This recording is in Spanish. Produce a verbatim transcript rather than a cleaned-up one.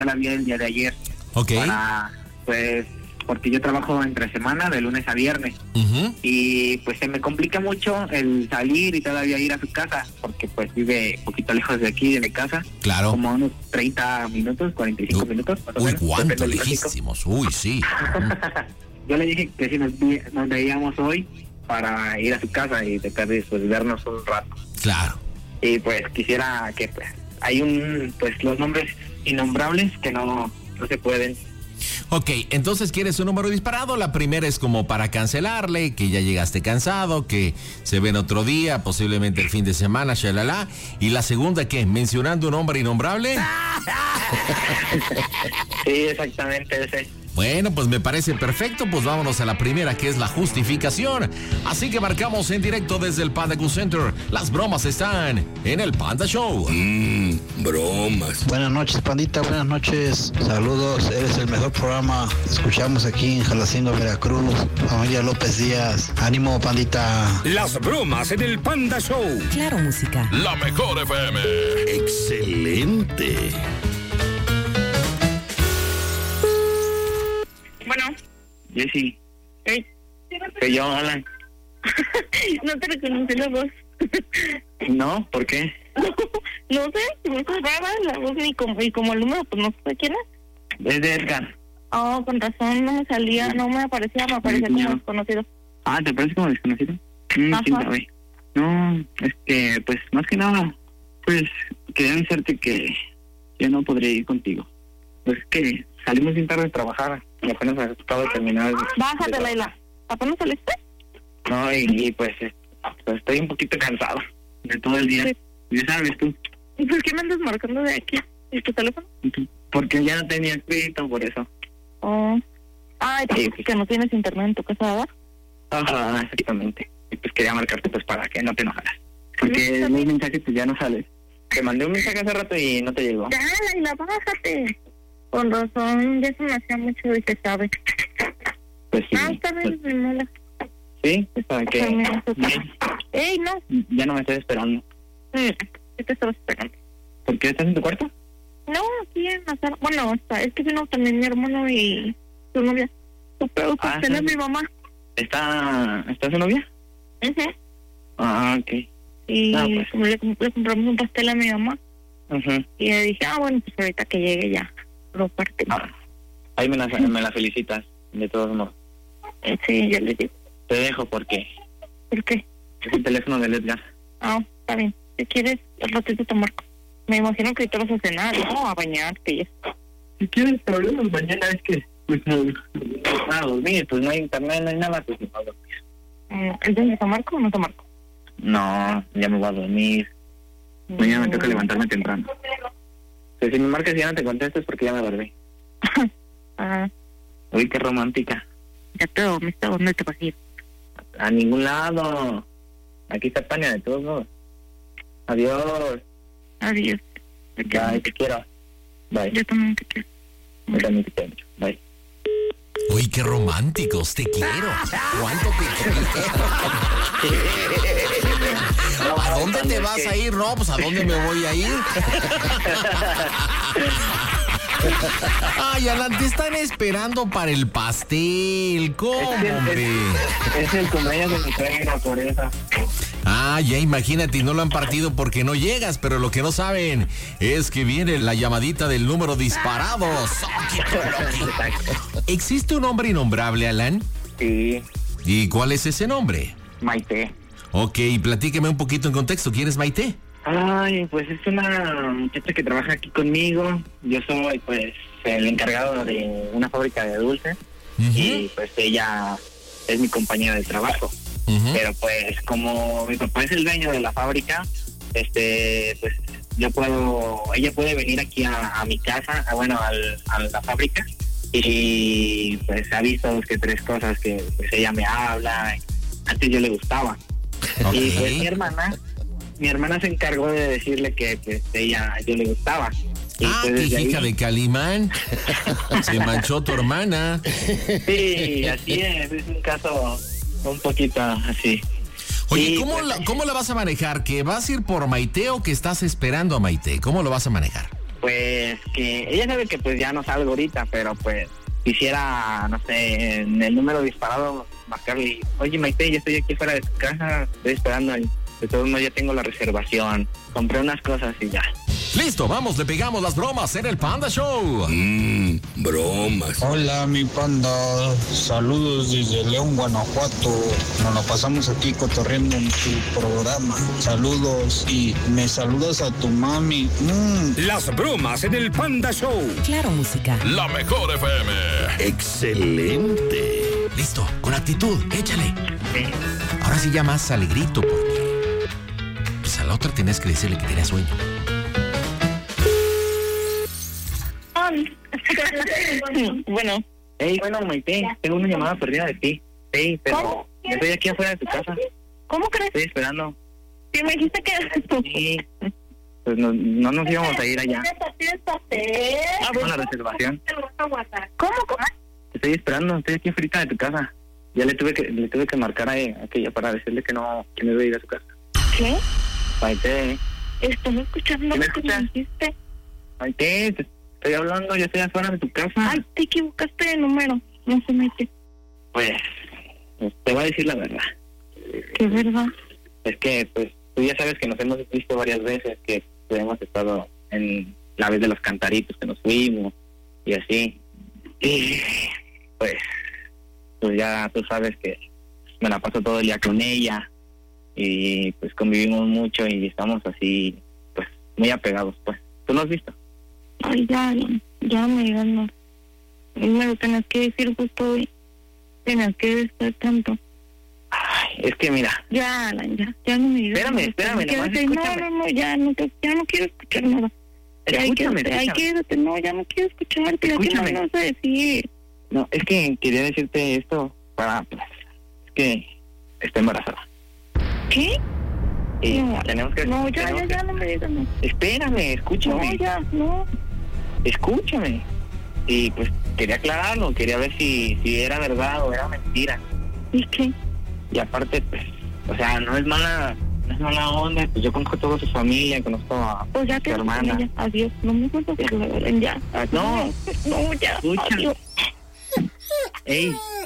la vi el día de ayer. Ok. Para, pues, porque yo trabajo entre semana, de lunes a viernes. Uh-huh. Y pues se me complica mucho el salir y todavía ir a su casa, porque pues vive un poquito lejos de aquí, de mi casa. Claro. Como unos treinta minutos, cuarenta y cinco Uy, minutos. Más o uy, menos, cuánto depende del tráfico. lejísimos. Uy, sí. Yo le dije que si nos, vi- nos veíamos hoy para ir a su casa y tratar de pues, vernos un rato. Claro. Y pues quisiera que pues hay un pues los nombres innombrables que no, no se pueden. Ok, entonces quieres un número disparado. La primera es como para cancelarle, que ya llegaste cansado, que se ven otro día, posiblemente el fin de semana, shalala. Y la segunda, ¿qué? ¿Mencionando un nombre innombrable? Sí, exactamente ese. Bueno, pues me parece perfecto, pues vámonos a la primera, que es la justificación. Así que marcamos en directo desde el Panda Cool Center. Las bromas están en el Panda Show. Mmm, bromas. Buenas noches, Pandita, buenas noches. Saludos, eres el mejor programa. Escuchamos aquí en Jalacingo, Veracruz. Familia López Díaz. Ánimo, Pandita. Las bromas en el Panda Show. Claro, música. La mejor F M. Excelente. Bueno. Jessy, Hey. soy yo, Alan. No te reconocí la voz. No, ¿por qué? No sé, me es rara la voz y como, y como el número, pues no sé quién es. Es de Edgar. Oh, con razón, no me salía, no me aparecía, me aparecía como No. desconocido. Ah, ¿te parece como desconocido? Mm, Ajá. quién sabe. No, es que, pues, más que nada, pues, quería avisarte que yo no podría ir contigo. Pues que salimos bien tarde de trabajar y apenas acabo de terminar. Bájate, de- Laila. ¿Apenas saliste? No, y, y, pues, eh, pues, estoy un poquito cansado de todo el día. Sí. Ya sabes tú, ¿Y por qué me andas marcando de aquí? ¿Y tu teléfono? porque ya no tenía crédito por eso. Oh. Ay, Sí. pues, que no tienes internet en tu casa, ¿verdad? Ajá, exactamente. Y pues quería marcarte pues para que no te enojaras. Porque Sí, está en bien. el mensaje pues ya no sales. Te mandé un mensaje hace rato y no te llegó. Ya, Laila, bájate. Con razón, ya se me hacía mucho y se sabe. Pues sí. Ah, está bien, pues, mi mola. sí, para que Termina tu casa. Ey, no. ya no me estés esperando. Mm, ¿Qué te estabas esperando? ¿Por qué estás en tu cuarto? No, aquí en la sala. Bueno, está, es que vino también mi hermano y su novia. Su pedo Ah, pastel a sí. mi mamá. ¿Está, ¿está su novia? Ujú. Ah, ok. Y Ah, pues. como le, le compramos un pastel a mi mamá. Ujú. Y le dije, ah, bueno, pues ahorita que llegue ya lo partimos. Ah, ahí me la, me la felicitas, de todos modos. Eh, Sí, yo le digo. Te dejo porque ¿Por qué? es el teléfono del Edgar. Ah, está bien. Si quieres, al ratito te marco. Me imagino que te vas a cenar, ¿no? A bañarte y eso. Si quieres, te hablamos mañana, es que pues no, no, a dormir, pues no hay internet, no hay nada, pues no voy a dormir. Mm, ¿Entonces te marco o no te marco? No, ya me voy a dormir. Mañana me toca levantarme temprano. Pues si me marcas y ya no te contestes porque ya me dormí. Ah, Uy, qué romántica. ya te dormiste, ¿dónde te vas a ir? A ningún lado. Aquí está Tania, de todos modos. Adiós. Adiós. Te quiero Bye, mucho. te quiero. Bye. Yo también te quiero. Yo también te quiero mucho. Bye. Uy, qué románticos, te quiero. ¿Cuánto te quiero? ¿A dónde te vas a ir? No, pues ¿a dónde me voy a ir? Ay, Alan, te están esperando para el pastel. ¿Cómo, hombre? Es el cumpleaños de mi suegra, por eso. Ah, ya imagínate, no lo han partido porque no llegas, pero lo que no saben es que viene la llamadita del número disparado. ¿Existe un nombre innombrable, Alan? Sí, ¿Y cuál es ese nombre? Maite. Ok, platíqueme un poquito en contexto. ¿Quién es Maite? Ay, pues es una muchacha que trabaja aquí conmigo. Yo soy, pues, el encargado de una fábrica de dulces. Uh-huh. Y, pues, ella es mi compañera de trabajo. Uh-huh. Pero, pues, como mi papá es el dueño de la fábrica, este, pues, yo puedo... Ella puede venir aquí a, a mi casa, a, bueno, al, a la fábrica. Y, pues, ha visto dos que tres cosas que, pues, ella me habla. Antes yo le gustaba. Ok. Y, pues, mi hermana... Mi hermana se encargó de decirle que pues ella yo le gustaba. Y Ah, pues, qué desde hija ahí- de Calimán. Se manchó tu hermana. Sí, así es, es un caso un poquito así. Oye, Sí, ¿cómo, pues, la, ¿cómo la vas a manejar? ¿Que vas a ir por Maite o que estás esperando a Maite? ¿Cómo lo vas a manejar? pues que ella sabe que pues ya no salgo ahorita, pero pues quisiera, no sé, en el número disparado marcarle, oye Maite, ya estoy aquí fuera de tu casa, estoy esperando ahí. De todos modos ya tengo la reservación, compré unas cosas y ya. Listo, vamos, le pegamos las bromas en el Panda Show. Mmm, bromas. Hola, mi panda. Saludos desde León, Guanajuato. Nos la pasamos aquí cotorreando en tu programa. Saludos y me saludas a tu mami. Mm. Las bromas en el Panda Show. Claro, música. La mejor F M. Excelente. Listo, con actitud, échale. Ahora sí ya más alegrito, porque pues a la otra tenías que decirle que tenía sueño. Bueno. Hey, bueno, Maite, tengo una llamada perdida de ti. Hey, pero ¿Cómo? estoy aquí afuera de tu casa. ¿Cómo crees? Estoy esperando. ¿Sí me dijiste que eras tú? Sí. Pues no, no nos íbamos a ir allá. A Con la reservación. ¿Cómo, cómo? Estoy esperando, estoy aquí afuera de tu casa. Ya le tuve que le tuve que marcar a ella, aquella para decirle que no, que no iba a ir a su casa. ¿Qué? Maite, ¿Estás escuchando ¿Sí me lo que escuchas? me dijiste? Maite, te estoy hablando, yo estoy afuera de tu casa. Ay, te equivocaste de número. No se mete. Pues, pues, te voy a decir la verdad. ¿Qué verdad? Es que, pues, tú ya sabes que nos hemos visto varias veces, que hemos estado en la vez de los cantaritos que nos fuimos y así. Y, pues, pues ya tú sabes que me la paso todo el día con ella y, pues, convivimos mucho y estamos así, pues, muy apegados, pues. ¿Tú lo has visto? Ay, ya, ya me digan, no. Me lo tenías que decir justo hoy. Tenías que estar tanto. Ay, es que mira. Ya, Alan, ya, ya no me digas. Espérame, espérame, Quédate, nomás no, escúchame. no, no, ya no, te- ya no quiero escuchar nada. Ya, Escúchame, quédate, ay, escúchame. quédate, no, ya no quiero escucharte, ya que no Escúchame. me vas a decir. No, es que quería decirte esto para, pues, es que estoy embarazada. ¿Qué? Y No, tenemos que... no, ya, tenemos ya, que- ya, no me digas, no. Espérame, escúchame. No, ya, no. Escúchame. Y pues quería aclararlo, quería ver si, si era verdad o era mentira. ¿Y qué? Y aparte, pues, o sea, no es mala, no es mala onda, pues yo conozco a toda su familia, conozco a Pues ya su te hermana. ya, adiós, no me vuelvas a hablar, ya. No. No, ya, Escúchame. adiós. Ey,